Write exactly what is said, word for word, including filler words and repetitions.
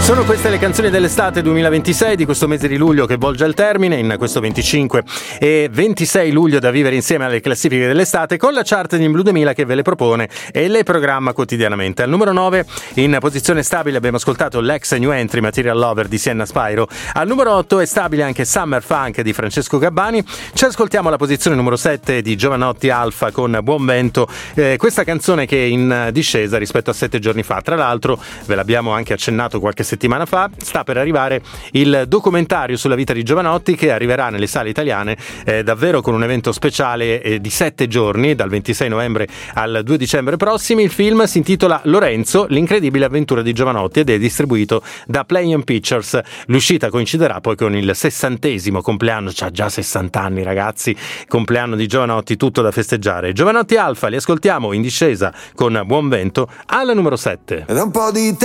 Sono queste le canzoni dell'estate duemilaventisei, di questo mese di luglio che volge al termine, in questo venticinque e ventisei luglio, da vivere insieme alle classifiche dell'estate, con la chart di Blue duemila che ve le propone e le programma quotidianamente. Al numero nove, in posizione stabile, abbiamo ascoltato l'ex new entry Material Lover di Sienna Spyro. Al numero otto è stabile anche Summer Funk di Francesco Gabbani. Ci ascoltiamo la posizione numero sette di Giovanotti Alfa con Buon Vento, eh, questa canzone che è in discesa rispetto a sette giorni fa. Tra l'altro, ve l'abbiamo anche accennato qualche settimana fa, sta per arrivare il documentario sulla vita di Giovanotti, che arriverà nelle sale italiane eh, davvero con un evento speciale eh, di sette giorni, dal ventisei novembre al due dicembre prossimi. Il film si intitola Lorenzo, l'incredibile avventura di Giovanotti ed è distribuito da Play on Pictures. L'uscita coinciderà poi con il sessantesimo compleanno, c'ha già sessanta anni ragazzi, compleanno di Giovanotti, tutto da festeggiare. Giovanotti Alfa, li ascoltiamo in discesa con Buon Vento alla numero sette. Ed un po' di